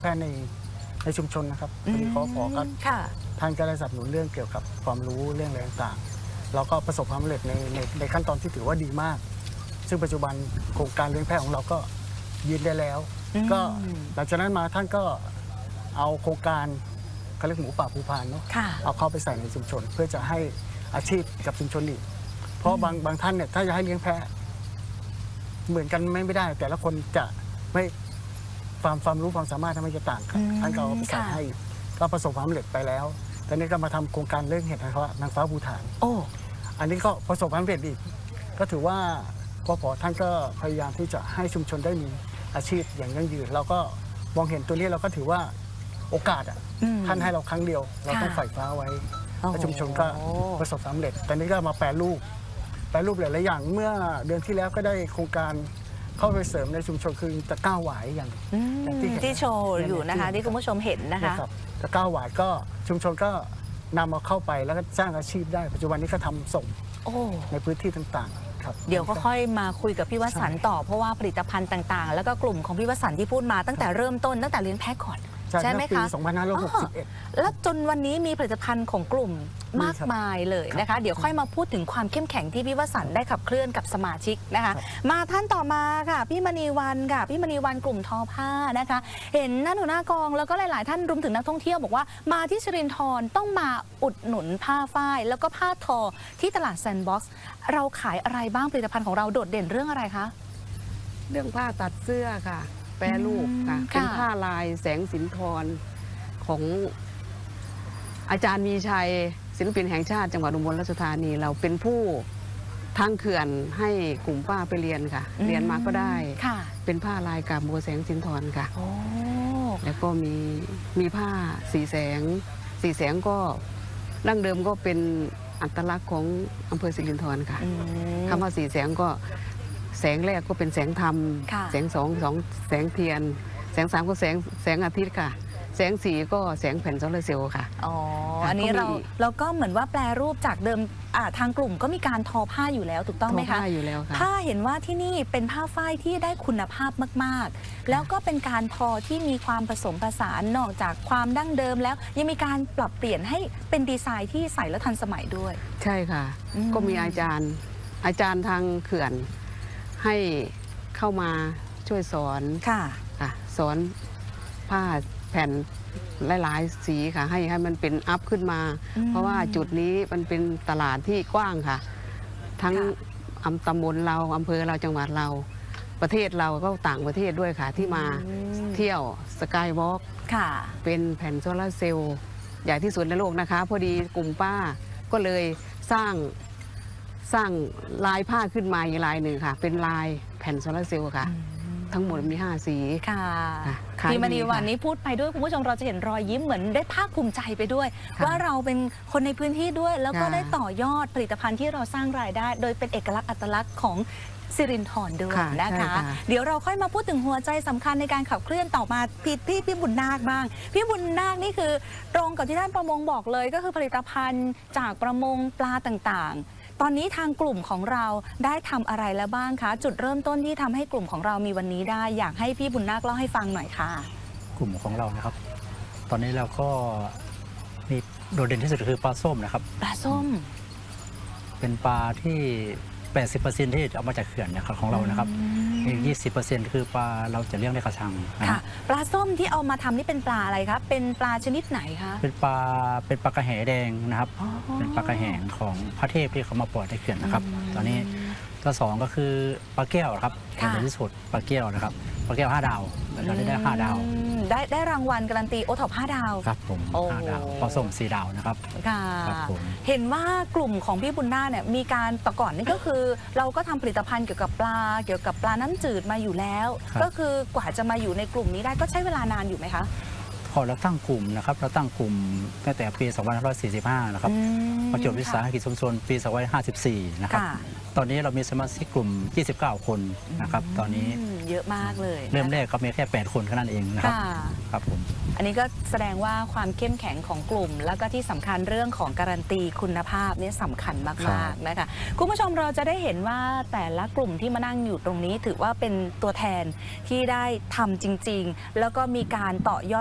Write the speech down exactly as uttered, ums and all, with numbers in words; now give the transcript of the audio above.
แพทย์ในในชุมชนนะครับพอดีขอขอก็ท่านก็ได้สนับสนุนเรื่องเกี่ยวกับความรู้เรื่องอะไรต่างๆเราก็ประสบความสำเร็จในในในขั้นตอนที่ถือว่าดีมากซึ่งปัจจุบันโครงการเลี้ยงแพะของเราก็ยืนได้แล้วก็หลังจากนั้นมาท่านก็เอาโครงการเขาเรียกหมูป่าภูพานเนาะเอาเข้าไปใส่ในชุมชน เพื่อจะให้อาชีพกับชุมชนอีกเพราะบางบางท่านเนี่ยถ้าจะให้เลี้ยงแพะเหมือนกันไม่ได้แต่ละคนจะไม่ความความรู้ความสามารถทำให้จะต่างกันท่านก็เอาไปใส่ให้ก็ประสบความสำเร็จไปแล้วตอนนี้ก็มาทำโครงการเรื่องเห็ดนะครับนางฟ้าภูฐานโอ้อันนี้ก็ประสบความสำเร็จอีกก็ถือว่าพอพอท่านก็พยายามที่จะให้ชุมชนได้มีอาชีพอย่างยั่งยืนเราก็มองเห็นตัวนี้เราก็ถือว่าโอกาสอ่ะท่านให้เราครั้งเดียวเราต้องใฝ่ฟ้าไว้และชุมชนก็ประสบความสำเร็จตอนนี้ก็มาแปรรูปแปรรูปหลายๆอย่างเมื่อเดือนที่แล้วก็ได้โครงการเข้าไปเสริมในชุมชนคือตะกร้าหวายอย่างที่โชว์อยู่นะคะที่คุณผู้ชมเห็นนะคะตะกร้าหวายก็ชุมชนก็นำมาเข้าไปแล้วก็สร้างอาชีพได้ปัจจุบันนี้ก็ทำส่งในพื้นที่ต่างๆครับเดี๋ยวก็ค่อยมาคุยกับพี่วสันต์ต่อเพราะว่าผลิตภัณฑ์ต่างๆแล้วก็กลุ่มของพี่วสันต์ที่พูดมาตั้งแต่เริ่มต้นตั้งแต่เลี้ยงแพะก่อนใช่ไหมคะสองพันห้าร้อยหกสิบเอ็ดแล้วจนวันนี้มีผลิตภัณฑ์ของกลุ่มมากมายเลยนะคะเดี๋ยวค่อยมาพูดถึงความเข้มแข็งที่พี่วสันต์ได้ขับเคลื่อนกับสมาชิกนะคะมาท่านต่อมาค่ะพี่มณีวรรณค่ะพี่มณีวรรณกลุ่มทอผ้านะคะเห็นหน้าหนูหน้ากองแล้วก็หลายๆท่านรวมถึงนักท่องเที่ยวบอกว่ามาที่สิรินธรต้องมาอุดหนุนผ้าฝ้ายแล้วก็ผ้าทอที่ตลาดแซนด์บ็อกซ์เราขายอะไรบ้างผลิตภัณฑ์ของเราโดดเด่นเรื่องอะไรคะเรื่องผ้าตัดเสื้อค่ะแปรรูปค่ะเป็นผ้าลายแสงสินธรของอาจารย์มีชัยศิลปินแห่งชาติจังหวัดอุบลราชธานีเราเป็นผู้ทางเขื่อนให้กลุ่มป้าไปเรียนค่ะเรียนมาก็ได้เป็นผ้าลายกาบบัวแสงสินธรค่ะแล้วก็มีมีผ้าสีแสงสีแสงก็ดั้งเดิมก็เป็นอัตลักษณ์ของอำเภอสิรินธรค่ะคำว่าสีแสงก็แสงแรกก็เป็นแสงธรรมแสงสองสองแสงเทียนแสงสามก็แสงแสงอาทิตย์ค่ะแสงสีก็แสงแผ่นโซลาร์เซลล์ค่ะอ๋ออันนี้เราเราก็เหมือนว่าแปลรูปจากเดิมทางกลุ่มก็มีการทอผ้าอยู่แล้วถูกต้องไหมคะทอผ้าอยู่แล้วค่ะผ้าเห็นว่าที่นี่เป็นผ้าฝ้ายที่ได้คุณภาพมากๆแล้วก็เป็นการทอที่มีความผสมผสานนอกจากความดั้งเดิมแล้วยังมีการปรับเปลี่ยนให้เป็นดีไซน์ที่ใส่และทันสมัยด้วยใช่ค่ะก็มีอาจารย์อาจารย์ทางเขื่อนให้เข้ามาช่วยสอนค่ะสอนผ้าแผ่นหลายๆสีค่ะให้ให้มันเป็นอัพขึ้นมาเพราะว่าจุดนี้มันเป็นตลาดที่กว้างค่ะทั้งอำตำบลเราอำเภอเราจังหวัดเราประเทศเราก็ต่างประเทศด้วยค่ะที่มาเที่ยวสกายวอล์กเป็นแผ่นโซลาร์เซลล์ใหญ่ที่สุดในโลกนะคะพอดีกลุ่มป้าก็เลยสร้างสร้างลายผ้าขึ้นมาอีกลายหนึ่งค่ะเป็นลายแผ่นโซลาร์เซลล์ค่ะทั้งหมดมีห้าสีค่ะพี่มณีวรรณนี้พูดไปด้วยคุณผู้ชมเราจะเห็นรอยยิ้มเหมือนได้ภาคภูมิใจไปด้วยว่าเราเป็นคนในพื้นที่ด้วยแล้วก็ได้ต่อยอดผลิตภัณฑ์ที่เราสร้างรายได้โดยเป็นเอกลักษณ์อัตลักษณ์ของสิรินธรด้วยนะคะเดี๋ยวเราค่อยมาพูดถึงหัวใจสำคัญในการขับเคลื่อนต่อมาพี่พี่พี่บุญนาคบ้างพี่บุญนาคนี่คือตรงกับที่ท่านประมงบอกเลยก็คือผลิตภัณฑ์จากประมงปลาต่างๆตอนนี้ทางกลุ่มของเราได้ทำอะไรแล้วบ้างคะจุดเริ่มต้นที่ทำให้กลุ่มของเรามีวันนี้ได้อยากให้พี่บุญนาคเล่าให้ฟังหน่อยค่ะกลุ่มของเรานะครับตอนนี้เราก็มีโดดเด่นที่สุดคือปลาส้มนะครับปลาส้มเป็นปลาที่ แปดสิบเปอร์เซ็นต์ ที่เอามาจากเขื่อนนะครับของเรานะครับอีก ยี่สิบเปอร์เซ็นต์ คือปลาเราจะเลี้ยงในกระชังค่ะปลาส้มที่เอามาทำนี่เป็นปลาอะไรครับเป็นปลาชนิดไหนคะเป็นปลาเป็นปลากระแหแดงนะครับเป็นปลากระแหของพระเทพที่เขามาปล่อยในเขื่อนนะครับตอนนี้ตัวสองก็คือปลาแก้วครับในที่สุดปลาแก้วนะครับปลาแก้วห้าดาวเราได้ได้ห้าดาวได้ได้รางวัลการันตีโอท็อปห้าดาวครับผมห้าดาวปลาส้มสี่ดาวนะครับค่ะเห็นว่ากลุ่มของพี่บุญนาเนี่ยมีการแต่ก่อนนี่ก็คือเราก็ทำผลิตภัณฑ์เกี่ยวกับปลาเกี่ยวกับปลาน้ำจืดมาอยู่แล้วก็คือกว่าจะมาอยู่ในกลุ่มนี้ได้ก็ใช้เวลานานอยู่ไหมคะกพอเราตั้งกลุ่มนะครับเราตั้งกลุ่มตั้งแต่ปี สองพันห้าร้อยสี่สิบห้า นะครับมาจดวิสาหกิจชุมชนปี สองพันห้าร้อยห้าสิบสี่ นะครับตอนนี้เรามีสมาชิกกลุ่ม ยี่สิบเก้า คนนะครับตอนนี้เยอะมากเลยเริ่มแรกก็มีแค่ แปด คนแค่นั้นเองนะครับครับผมอันนี้ก็แสดงว่าความเข้มแข็งของกลุ่มแล้วก็ที่สำคัญเรื่องของการันตีคุณภาพนี่สำคัญมากๆนะคะคุณผู้ชมเราจะได้เห็นว่าแต่ละกลุ่มที่มานั่งอยู่ตรงนี้ถือว่าเป็นตัวแทนที่ได้ทำจริงๆแล้วก็มีการต่อยอด